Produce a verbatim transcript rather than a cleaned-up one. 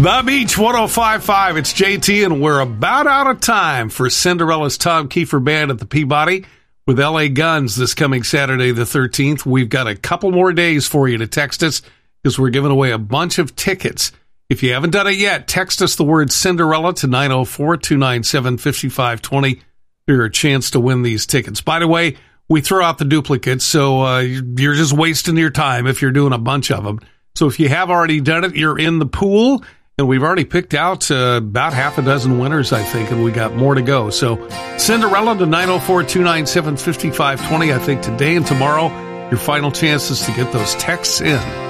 The Beach one oh five point five, it's J T, and we're about out of time for Cinderella's Tom Kiefer Band at the Peabody with L A Guns this coming Saturday the thirteenth. We've got a couple more days for you to text us because we're giving away a bunch of tickets. If you haven't done it yet, text us the word Cinderella to nine oh four, two nine seven, five five two zero for your chance to win these tickets. By the way, we throw out the duplicates, so uh, you're just wasting your time if you're doing a bunch of them. So if you have already done it, you're in the pool. And we've already picked out uh, about half a dozen winners, I think, and we got more to go. So Cinderella to nine oh four, two nine seven, five five two zero, I think today and tomorrow, your final chances to get those texts in.